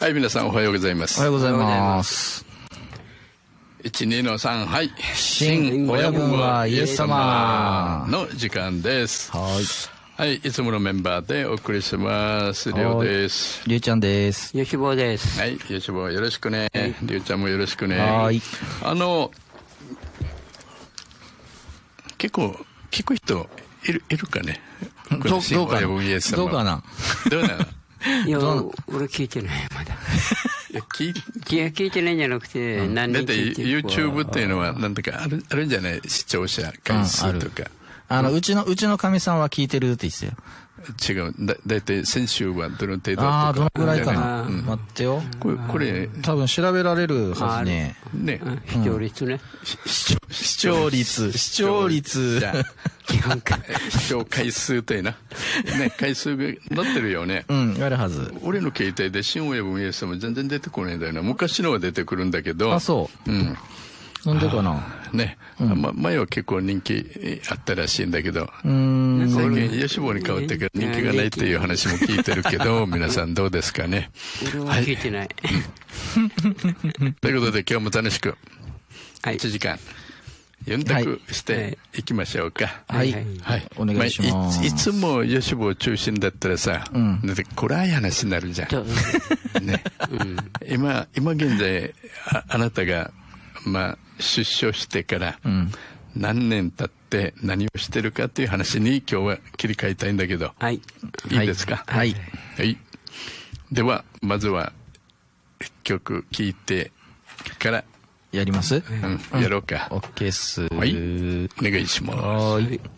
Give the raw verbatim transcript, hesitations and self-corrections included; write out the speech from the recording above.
はい、皆さんおはようございます。 おはようございます。 いち、にのさん、はい。 新親分はイエス様の時間です。 はい。 はい、いつものメンバーでお送りします。りょうです。 りゅうちゃんです。 よしぼうです。 はい、よしぼうよろしくね。りゅうちゃんもよろしくね。 はい。 あの、結構、聞く人いる、いるかね。 どう、どうかな。 どうかな。 どうなのいや、俺聞いてない、まだ。 いや、聞い、 聞いてないんじゃなくて、うん、何人だって YouTube っていうのは、なんとかある、あるんじゃない、視聴者回数とか。 うん、あ, あの、うちの、うちのかみさんは聞いてるって言ってたよ。 違う。だ、だいたい先週はどの程度とか。 ああ、どのぐらいかな。うん、待ってよ。 これ、これ、 多分調べられるはずね。 ね。 視聴率ね。 視聴率。視聴率。 じゃあ、視聴回数というな。ね、回数がなってるよね。 うん、あるはず。 俺の携帯で新親分イエスも全然出てこないんだよな。昔のは出てくるんだけど。 あ、そう。うん。なんでかな。 ね、うん、ま、前は結構人気あったらしいんだけど、 うん、 最近ヨシボに変わってから人気がないっていう話も聞いてるけど、皆さんどうですかね。 俺は聞いてない。 はい、ということで今日も楽しくいちじかんゆんたくしていきましょうか。 はい、はいはい、お願いします。 まあ、い, いつもヨシボを中心だったらさ、うん、だって暗い話になるじゃん。ね、うん、今今現在 あ, あなたがまあ出所してから何年経って何をしてるかという話に今日は切り替えたいんだけど、 はい、 いいですか。 はい、 はい、ではまずは一曲聴いてからやります、 うん、やろうか。 オッケーっす。 はい、お願いします。 はい。